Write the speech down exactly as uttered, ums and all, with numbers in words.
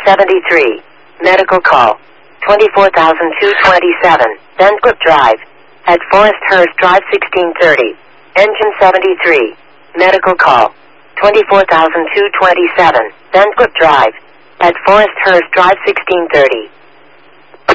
seventy-three. Medical call. twenty-four thousand two hundred twenty-seven. Bentwood Drive. At Foresthurst Drive sixteen thirty. Engine seventy-three. Medical call. twenty-four thousand two hundred twenty-seven. Bentwood Drive. At Foresthurst Drive sixteen thirty.